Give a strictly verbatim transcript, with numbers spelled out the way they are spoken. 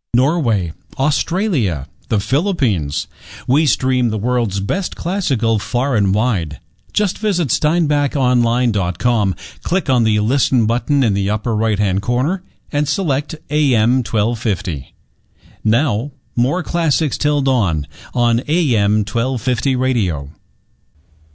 Norway, Australia, the Philippines. We stream the world's best classical far and wide. Just visit steinbach online dot com, click on the Listen button in the upper right-hand corner, and select A M twelve fifty. Now, more classics till dawn on A M twelve fifty radio.